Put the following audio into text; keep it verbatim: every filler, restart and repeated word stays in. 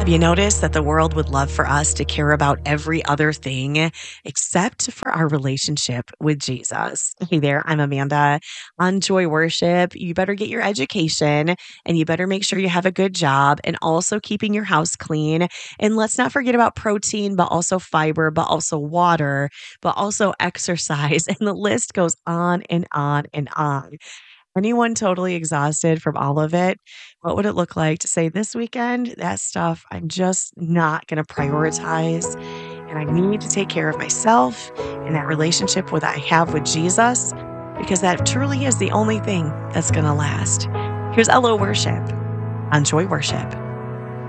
Have you noticed that the world would love for us to care about every other thing except for our relationship with Jesus? Hey there, I'm Amanda. On Joy Worship, you better get your education and you better make sure you have a good job and also keeping your house clean. And let's not forget about protein, but also fiber, but also water, but also exercise. And the list goes on and on and on. Anyone totally exhausted from all of it, what would it look like to say this weekend, that stuff I'm just not going to prioritize and I need to take care of myself and that relationship with I have with Jesus because that truly is the only thing that's going to last. Here's L O Worship on Joy Worship.